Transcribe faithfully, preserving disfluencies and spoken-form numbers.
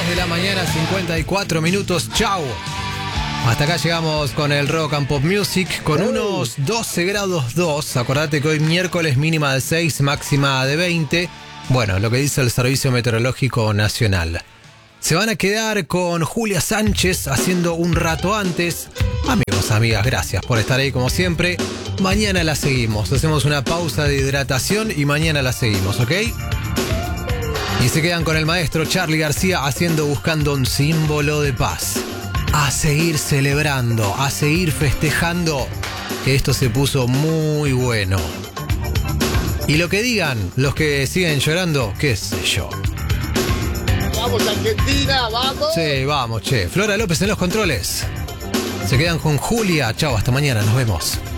de la mañana, cincuenta y cuatro minutos. Chau. Hasta acá llegamos con el Rock and Pop Music con unos doce grados dos. Acordate que hoy miércoles mínima de seis, máxima de veinte. Bueno, lo que dice el Servicio Meteorológico Nacional. Se van a quedar con Julia Sánchez haciendo Un Rato Antes. Amigos, amigas, gracias por estar ahí como siempre. Mañana la seguimos. Hacemos una pausa de hidratación y mañana la seguimos, ¿ok? Y se quedan con el maestro Charly García haciendo Buscando un Símbolo de Paz. A seguir celebrando, a seguir festejando, que esto se puso muy bueno. Y lo que digan los que siguen llorando, qué sé yo. ¡Vamos, Argentina! ¡Vamos! Sí, vamos, che. Flora López en los controles. Se quedan con Julia. Chau, hasta mañana, nos vemos.